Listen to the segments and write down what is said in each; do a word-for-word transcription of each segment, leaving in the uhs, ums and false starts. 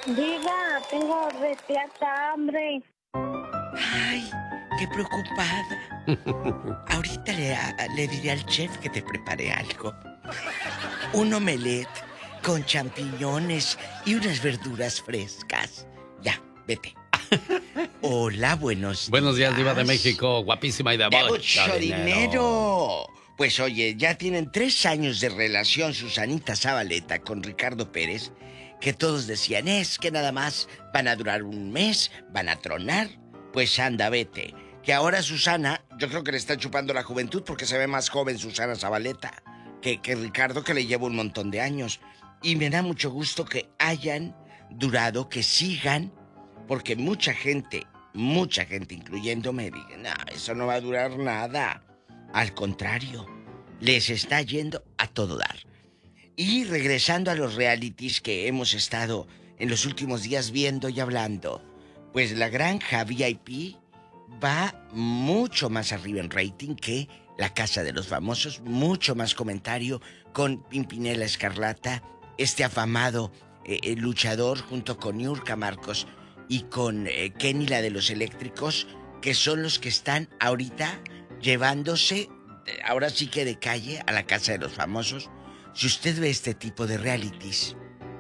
Diga, tengo despierta hambre. Ay, qué preocupada. Ahorita le, a- le diré al chef que te prepare algo. Un omelette con champiñones y unas verduras frescas. Ya, vete. Hola, buenos días. Buenos días, Diva de México, guapísima y de ¡De mucho mucho dinero. dinero! Pues oye, ya tienen tres años de relación Susanita Zabaleta con Ricardo Pérez, que todos decían, es que nada más van a durar un mes, van a tronar. Pues anda, vete. Que ahora Susana, yo creo que le está chupando la juventud porque se ve más joven Susana Zabaleta que, que Ricardo, que le lleva un montón de años. Y me da mucho gusto que hayan durado, que sigan, porque mucha gente, mucha gente, incluyéndome, digan, no, eso no va a durar nada. Al contrario, les está yendo a todo dar. Y regresando a los realities que hemos estado en los últimos días viendo y hablando, pues la Granja V I P va mucho más arriba en rating que La Casa de los Famosos, mucho más comentario con Pimpinela Escarlata, este afamado eh, eh, luchador junto con Niurka Marcos y con eh, Kenny, la de los eléctricos, que son los que están ahorita llevándose, eh, ahora sí que de calle, a La Casa de los Famosos. Si usted ve este tipo de realities,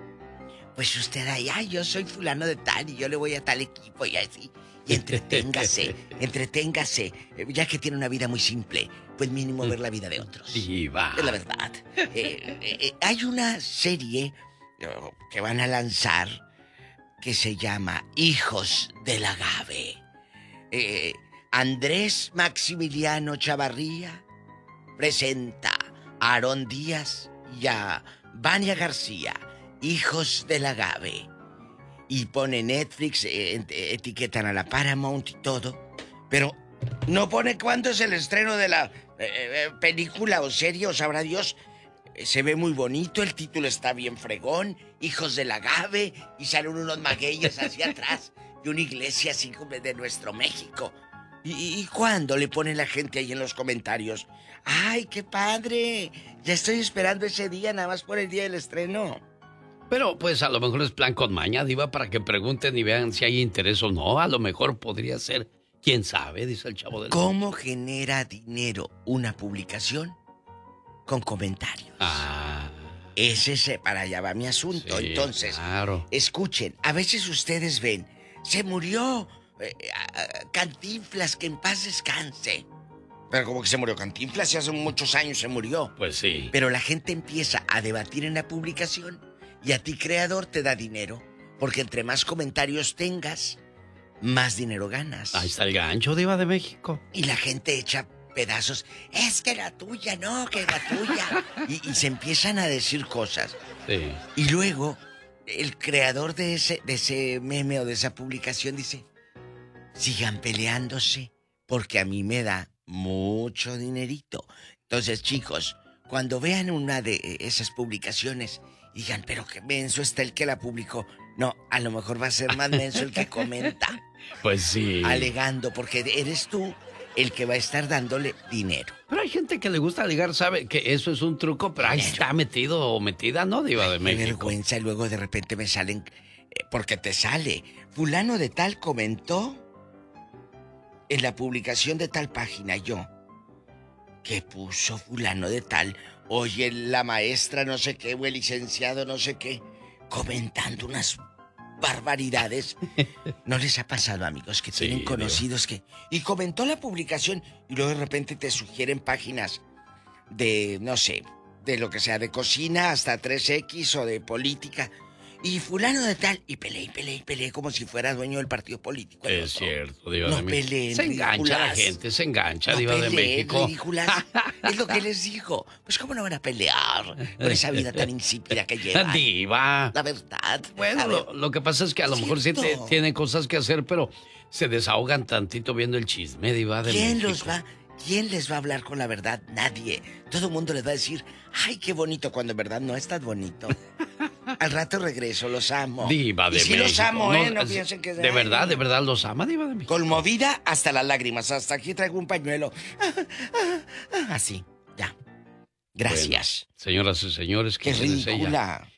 pues usted ahí, ay, yo soy fulano de tal y yo le voy a tal equipo y así. Y entreténgase, entreténgase. Ya que tiene una vida muy simple, pues mínimo ver la vida de otros. Diva. Es la verdad. Eh, eh, eh, hay una serie eh, que van a lanzar que se llama Hijos del Agave. Eh, Andrés Maximiliano Chavarría presenta a Aarón Díaz y a Vania García, Hijos del Agave. Y pone Netflix, eh, etiquetan a la Paramount y todo. Pero no pone cuándo es el estreno de la eh, eh, película o serie, o sabrá Dios. Eh, se ve muy bonito, el título está bien fregón. Hijos del Agave. Y salen unos magueyes hacia atrás. Y una iglesia así como de nuestro México. ¿Y, y, y cuándo le pone la gente ahí en los comentarios? ¡Ay, qué padre! Ya estoy esperando ese día, nada más por el día del estreno. Pero pues a lo mejor es plan con maña, Diva, para que pregunten y vean si hay interés o no. A lo mejor podría ser, quién sabe, dice el chavo del... ¿Cómo genera dinero una publicación? Con comentarios. Ah. Ese es, para allá va mi asunto. Sí, Entonces, claro. escuchen, a veces ustedes ven, se murió eh, uh, Cantinflas, que en paz descanse. Pero como que se murió Cantinflas, y hace muchos años se murió. Pues sí. Pero la gente empieza a debatir en la publicación y a ti, creador, te da dinero. Porque entre más comentarios tengas, más dinero ganas. Ahí está el gancho, Diva de México. Y la gente echa pedazos. Es que la tuya, no, que la tuya. y, y se empiezan a decir cosas. Sí. Y luego, el creador de ese, de ese meme o de esa publicación dice, sigan peleándose porque a mí me da mucho dinerito. Entonces, chicos, cuando vean una de esas publicaciones, digan, pero qué menso está el que la publicó. No, a lo mejor va a ser más menso el que comenta. Pues sí. Alegando, porque eres tú el que va a estar dándole dinero. Pero hay gente que le gusta ligar, sabe que eso es un truco, pero ahí está metido o metida, ¿no, Diva de México? Qué vergüenza, y luego de repente me salen, eh, porque te sale, fulano de tal comentó en la publicación de tal página, yo, que puso fulano de tal, oye, la maestra no sé qué, o el licenciado no sé qué, comentando unas barbaridades. ¿No les ha pasado, amigos, que Sí, tienen conocidos Diva. que... Y comentó la publicación y luego de repente te sugieren páginas de, no sé, de lo que sea, de cocina hasta tres equis o de política. Y fulano de tal, y peleé, y peleé, y peleé como si fuera dueño del partido político. Es cierto, Diva No de México. peleen, Se engancha la ridículas. gente, se engancha, No Diva de peleen, México. ridículas. Es lo que les digo. Pues cómo no van a pelear con esa vida tan insípida que llevan. Diva. La verdad. Bueno, A ver, lo, lo que pasa es que a lo mejor sí te- cierto. tienen cosas que hacer, pero se desahogan tantito viendo el chisme, Diva de ¿Quién México. los va? ¿Quién les va a hablar con la verdad? Nadie. Todo el mundo les va a decir, ay, qué bonito, cuando en verdad no es tan bonito. Al rato regreso, los amo. Diva de y sí México. los amo, ¿eh? No es- piensen que... De ay, verdad, de verdad los ama, Diva de México. Conmovida hasta las lágrimas. Hasta aquí traigo un pañuelo. Así, ya. Gracias. Bueno, señoras y señores, Qué ¿quién es ella? ridícula.